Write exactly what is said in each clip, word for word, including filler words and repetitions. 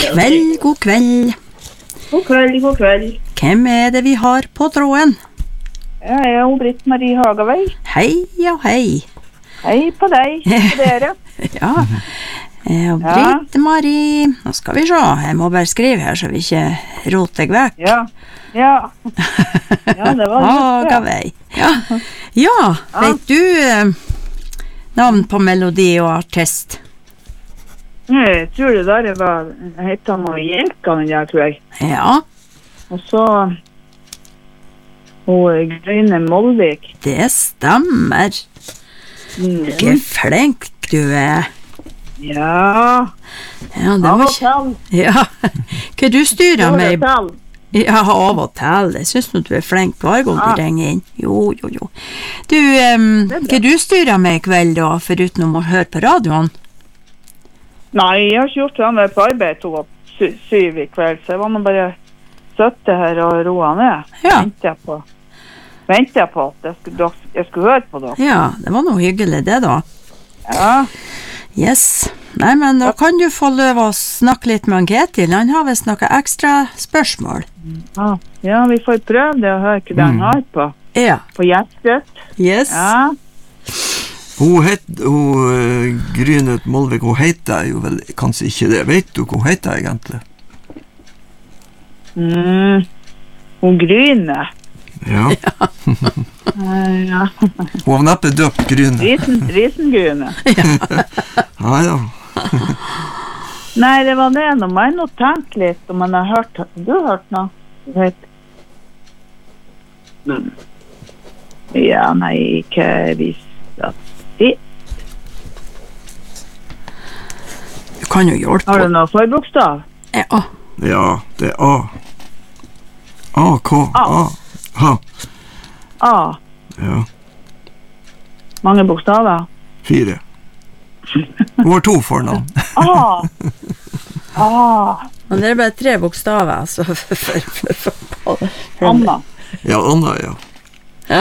kveld, god kveld. God kveld, god kveld. Hvem er det vi har på tråden? Ja, jeg er Britt-Marie Hagavei. Hei og hei. Hei på deg, på dere. Ja, eh, og Britt-Marie, nå skal vi se, jeg må bare skrive her så vi ikke roter vekk. Ja, ja. Ja, det var Hagavei. Ja, ja, vet du eh, navn på melodi og artist? Jeg tror det der var, heter noe Jelka, den der, tror jeg. Ja. Og så, og Grønne Molvik. Det stemmer. Mm. Ikke flink du er. Ja. Ja, det Av var og ikke... til. Ja, hva du styrer Av og med? til. Ja, av og til. Jeg synes du er flink hver gang du Ja. ringer inn. Jo, jo, jo. Du, um, hva du styrer med i kveld da, foruten om å høre på radioen? Nei, jeg har ikke gjort det. Han var på arbeid to og sy syv i kveld, så jeg var nå bare søtte her og roa ned. Ja. Ventet jeg på, ventet jeg på at jeg skulle, jeg skulle høre på det. Ja, det var noe hyggelig det da. Ja. Yes. Nei, men da kan du få løp å snakke litt med Ketil. Han har vist noe ekstra spørsmål. Ja. Ja, vi får prøve det og høre hva den har på. Ja. På hjertet. Yes. Ja. Hun heter, hun, uh, Grynet Molvik, hun heter jo vel kanskje ikke det. Vet du hva hun heter egentlig? Mm. Hun gryner. Ja. Uh, ja. Hun har neppe døpt Grynet. Risen, risengryner. Ja, ja. Nei, det var det. Nå må jeg nå tenke litt om man har hørt. Du har hørt noe? Du vet. Mm. Ja, nei, ikke visst at det. Du kan jo hjelpe. Har du noe forbokstav? Ja. Ja, det er A. A, K, A. Ha. A. Ja, Mange bokstaver? fire. Hun har to fornavn. A. A. Men det er bare tre bokstaver, altså. For, for, for, for, for, Anna. Ja, Anna, ja. Ja.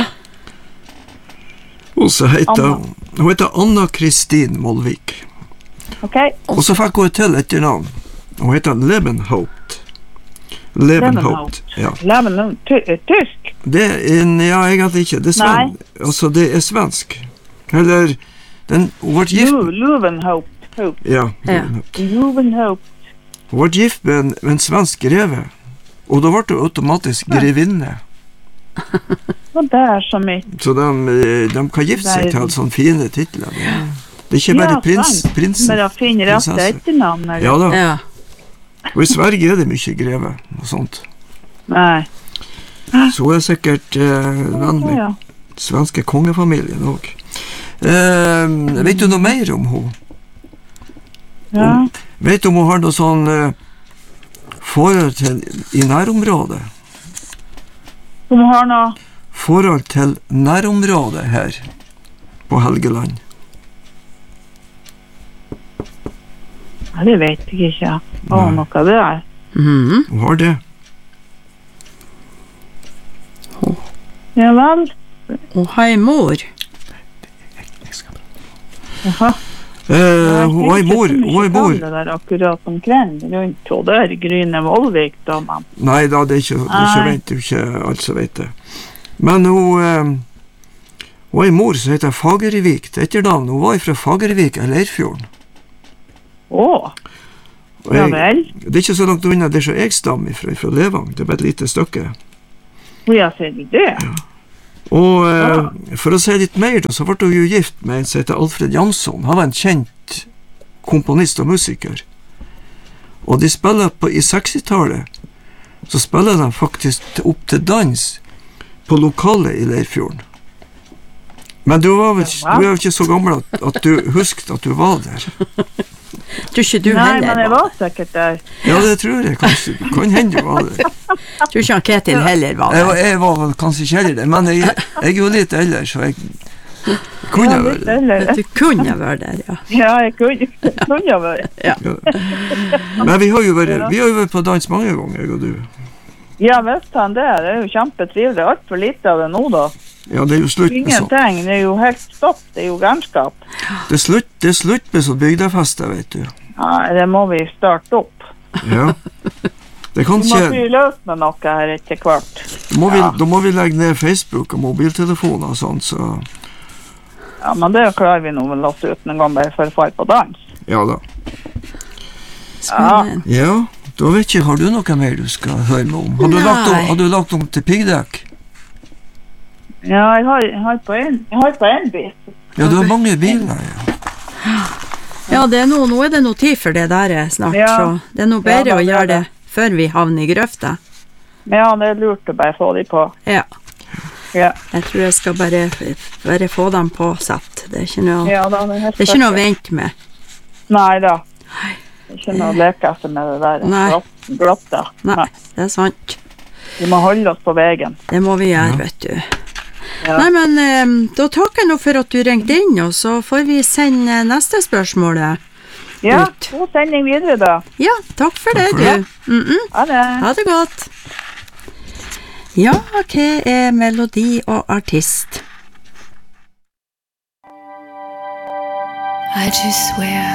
Og så heter Anna. hun, hun heter Anna Kristin Molvik. Ok. Og så fikk hun et til etternavn. Hun heter Lebenhaupt. Lebenhaupt, ja. Lebenhaupt. Ty- Tysk? Det er, ja, egentlig ikke. Det er sven, altså, det er svensk. Eller, den, hun ble gift... Lu- Levenhaupt. Haupt. Ja, Ja. Lebenhaupt. Levenhaupt. Hun ble gift med en, med en svensk greve. Og da ble hun automatisk grevinne. Og det er så mye. Så de, eh, de kan gifte seg til sånne fine titler. Det er ikke bare Ja, prins, sant. prinsen. Men å finne rett prinsesse. etternavn, eller? Ja da. ja. Og i Sverige er det mye greve og sånt. Nei. Så hun er sikkert eh, venn med Ja. svenske kongefamilien også. Eh, vet du noe mer om hun? Ja. Om, vet du om hun har noe sånn eh, forhold til i nærområdet? Som har noe... Forhold til nærområdet her på Helgeland. Ja, det vet jeg ikke. Å, Nei. noe det er. Mhm. Hun har det. Ja vel. Og hei mor. Jaha. Eh, hun har en mor, hun har en mor. Det der akkurat omkring, rundt og der, Gryne Molvik, da, man. Nei da, det er ikke, det er ikke Nei. vet, det er ikke alt som vet det. Men hun, eh, hun har en mor som heter Fagervik, det er etternavn. Hun var fra Fagervik eller Leirfjorden. Å, Og ja jeg, vel. det er ikke så langt unna det som jeg stammer fra, fra Levang, det er bare et lite stykke. Hvor jeg ser det? Og eh, for å si litt mer da, så ble hun jo gift med en som heter Alfred Jansson. Han var en kjent komponist og musiker. Og de spiller på, i sekstitallet, så spiller de faktisk opp til dans på lokalet i Leirfjorden. Men du var vel du er jo ikke så gammel at, at du husket at du var der. Tror ikke du Nei, heller men jeg var. var sikkert der. Ja, det tror jeg kanskje. Kan hende du var der. Tror ikke han Ketil heller var Jeg, var- der. jeg var vel kanskje ikke heller der, men jeg, jeg er jo litt eldre, så jeg kunne Ja, være litt der. eldre. Du kunne være der, ja. Ja, jeg kunne, kunne være. Ja. Men vi har jo vært, vi har jo vært på dans mange ganger, jeg og du. Ja, visst han det. Det er jo kjempetrivelig. Alt for lite av det nå, da. Ja, det er jo slutt med sånn. Ingenting. Det er jo helt stopp. Det er jo gærskap. Det er slutt, det er slutt med sånn bygdefester, vet du. Ja, det må vi starte opp. Ja. Det kan Vi må ikke... fyre løs med noe her etter hvert. Da må, vi, Ja. da må vi legge ned Facebook og mobiltelefoner og sånt, så... Ja, men det klarer vi nå vel oss uten en gang bare for å fare på dans. Ja da. Spennende. Ja, da vet ikke, har du noe mer du skal høre meg om? Har du, Nei. lagt om, har du lagt om til piggdekk? Ja, jeg har, jeg har på en, jeg har på en bit. Ja, du har mange biler, ja. Ja, det er noe, nå er det noe tid for det der snart, Ja. så det er noe Ja, bedre da, å det er gjøre det det. før vi havner i grøfta. Ja, det er lurt å bare få de på. Ja, Ja, jeg tror jeg skal bare, bare få dem på satt. Det er ikke noe, ja da, det er helt det er ikke noe å perfekt. vente med. Nei da. Det er ikke noe å leke etter med det der. Nei. Glatt, glatte. Nei, det er sant. Vi må holde oss på veien. Det må vi gjøre, Ja. vet du. Ja. Nei, men eh, da takker jeg nå for at du ringte inn, og så får vi sende neste spørsmålet. Ja, ut. god sending videre da. Ja, takk for det, for det. du. Mm -mm. Ha det. Ha det godt. Ja, hva er melodi og artist? I just swear